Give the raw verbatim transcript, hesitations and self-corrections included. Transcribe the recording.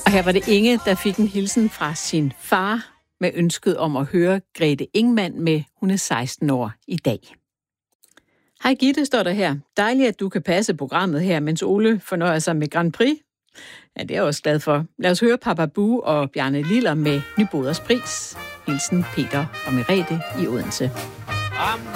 Og her var det Inge, der fik en hilsen fra sin far med ønsket om at høre Grete Ingmann med Hun er seksten år i dag. Hej Gitte, står der her. Dejligt, at du kan passe programmet her, mens Ole fornøjer sig med Grand Prix. Ja, det er jeg også glad for. Lad os høre Papa Bue og Bjarne Liller med Nyboders Pris. Hilsen Peter og Merete i Odense. I'm